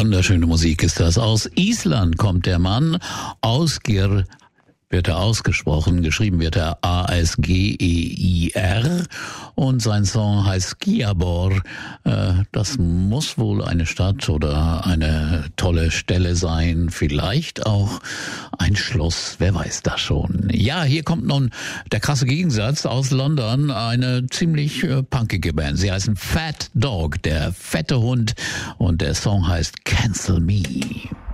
Wunderschöne Musik ist das. Aus Island kommt der Mann. Ásgeir wird er ausgesprochen, geschrieben wird er Asgeir und sein Song heißt Skíabor. Das muss wohl eine Stadt oder eine tolle Stelle sein, vielleicht auch ein Schloss, wer weiß das schon. Ja, hier kommt nun der krasse Gegensatz aus London, eine ziemlich punkige Band. Sie heißen Fat Dog, der fette Hund, und der Song heißt Cancel Me.